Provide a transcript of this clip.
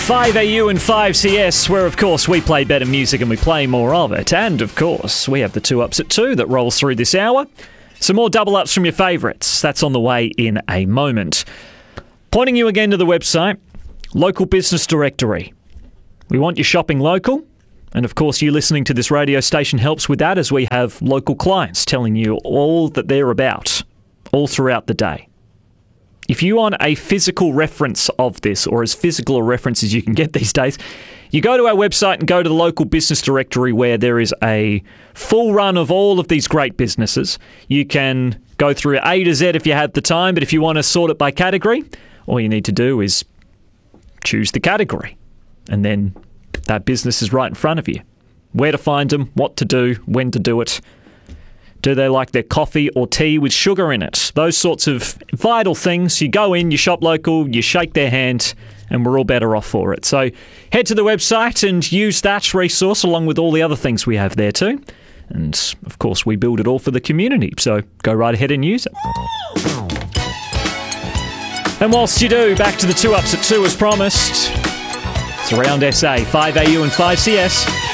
5AU and 5CS, where of course we play better music and we play more of it. And of course, we have the 2 Ups at 2 that rolls through this hour. Some more double ups from your favourites. That's on the way in a moment. Pointing you again to the website, Local Business Directory. We want you shopping local. And of course, you listening to this radio station helps with that, as we have local clients telling you all that they're about all throughout the day. If you want a physical reference of this, or as physical a reference as you can get these days, you go to our website and go to the Local Business Directory, where there is a full run of all of these great businesses. You can go through A to Z if you have the time, but if you want to sort it by category, all you need to do is choose the category. And then that business is right in front of you. Where to find them, what to do, when to do it. Do they like their coffee or tea with sugar in it? Those sorts of vital things. You go in, you shop local, you shake their hand, and we're all better off for it. So head to the website and use that resource along with all the other things we have there too. And of course, we build it all for the community. So go right ahead and use it. And whilst you do, back to the 2 Ups at 2 as promised. It's around SA, 5AU and 5CS.